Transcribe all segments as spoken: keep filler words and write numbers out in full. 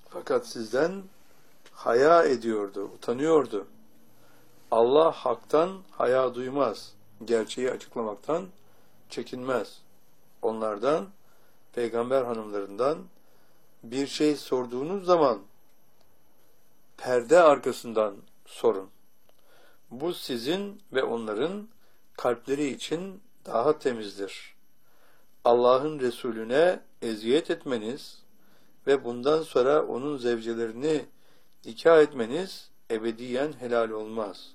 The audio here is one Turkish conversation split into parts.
Fakat sizden haya ediyordu, utanıyordu. Allah haktan haya duymaz. Gerçeği açıklamaktan çekinmez. Onlardan, peygamber hanımlarından bir şey sorduğunuz zaman perde arkasından sorun. Bu sizin ve onların kalpleri için daha temizdir. Allah'ın Resulüne eziyet etmeniz ve bundan sonra onun zevcelerini nikah etmeniz ebediyen helal olmaz.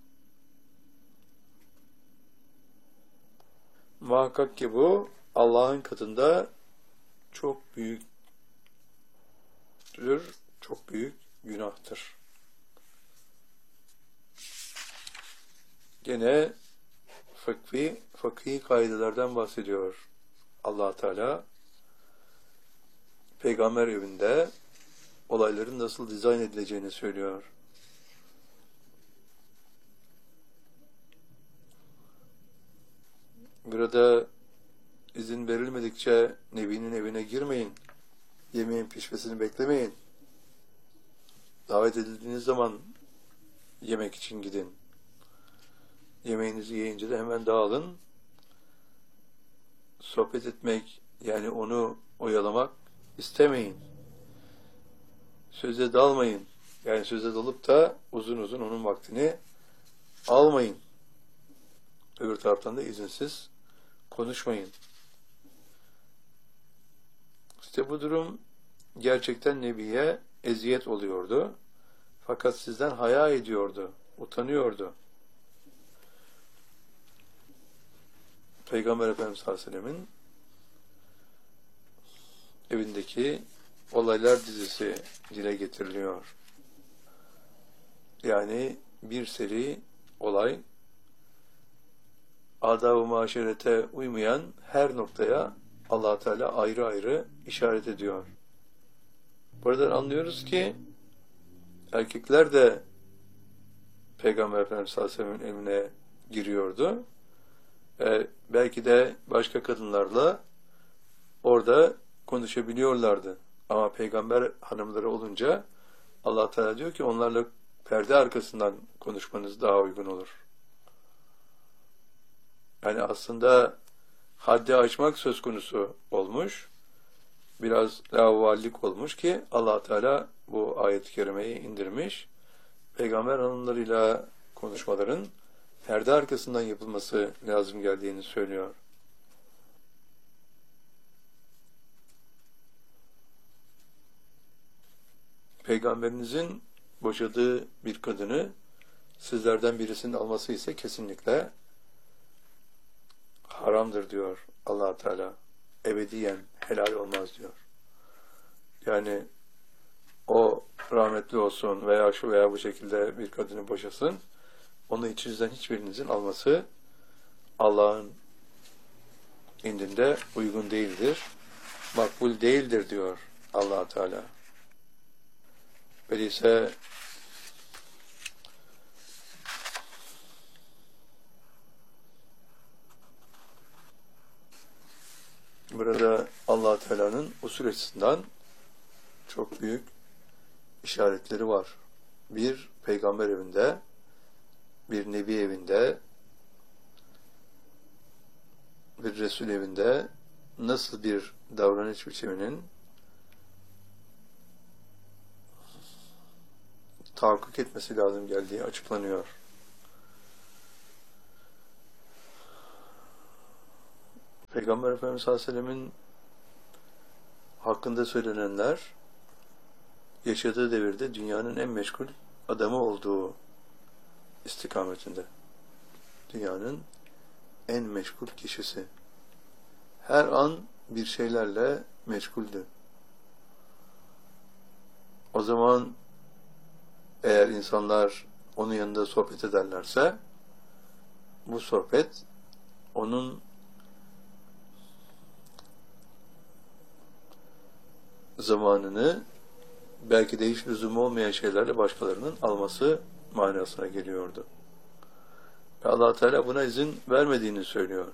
Muhakkak ki bu Allah'ın katında çok büyüktür, çok büyük günahtır. Gene fıkhi, fıkhi kaidelerden bahsediyor Allah Teala. Peygamber evinde olayların nasıl dizayn edileceğini söylüyor. Burada izin verilmedikçe Nebi'nin evine girmeyin. Yemeğin pişmesini beklemeyin. Davet edildiğiniz zaman yemek için gidin. Yemeğinizi yiyince de hemen dağılın. Sohbet etmek, yani onu oyalamak istemeyin. Söze dalmayın. Yani söze dalıp da uzun uzun onun vaktini almayın. Öbür taraftan da izinsiz konuşmayın. İşte bu durum gerçekten Nebi'ye eziyet oluyordu. Fakat sizden haya ediyordu, utanıyordu. Peygamber Efendimiz sallallahu aleyhi ve sellem'in evindeki olaylar dizisi dile getiriliyor. Yani bir seri olay, adab-ı maşerete uymayan her noktaya Allah Teala ayrı ayrı işaret ediyor. Buradan anlıyoruz ki erkekler de Peygamber Efendimiz sallallahu aleyhi ve sellem'in evine giriyordu. Ee, belki de başka kadınlarla orada konuşabiliyorlardı. Ama peygamber hanımları olunca Allah Teala diyor ki onlarla perde arkasından konuşmanız daha uygun olur. Yani aslında haddi aşmak söz konusu olmuş. Biraz lavallik olmuş ki Allah Teala bu ayet-i kerimeyi indirmiş. Peygamber hanımlarıyla konuşmaların perde arkasından yapılması lazım geldiğini söylüyor. Peygamberinizin boşadığı bir kadını sizlerden birisinin alması ise kesinlikle haramdır diyor Allah Teala. Ebediyen helal olmaz diyor. Yani o rahmetli olsun veya şu veya bu şekilde bir kadını boşasın, onu içinizden hiçbirinizin alması Allah'ın indinde uygun değildir, makbul değildir diyor Allah Teala. Öyleyse burada Allah Teala'nın usul açısından çok büyük işaretleri var. Bir, peygamber evinde, bir nebi evinde, bir Resul evinde nasıl bir davranış biçiminin tahakkuk etmesi lazım geldiği açıklanıyor. Peygamber Efendimiz sallallahu aleyhi ve sellem'in hakkında söylenenler yaşadığı devirde dünyanın en meşgul adamı olduğu istikametinde. Dünyanın en meşgul kişisi. Her an bir şeylerle meşguldü. O zaman eğer insanlar onun yanında sohbet ederlerse bu sohbet onun zamanını belki de hiç lüzumu olmayan şeylerle başkalarının alması manasına geliyordu. Ve Allah Teala buna izin vermediğini söylüyor.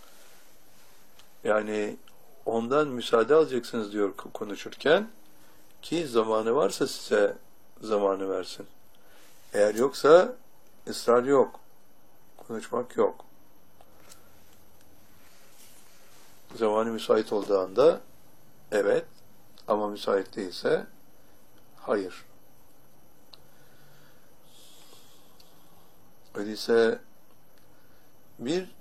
Yani ondan müsaade alacaksınız diyor konuşurken, ki zamanı varsa size zamanı versin. Eğer yoksa ısrar yok. Konuşmak yok. Zamanı müsait olduğu anda evet, ama müsait değilse hayır. Öyleyse bir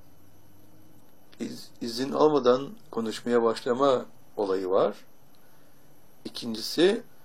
iz, izin almadan konuşmaya başlama olayı var. İkincisi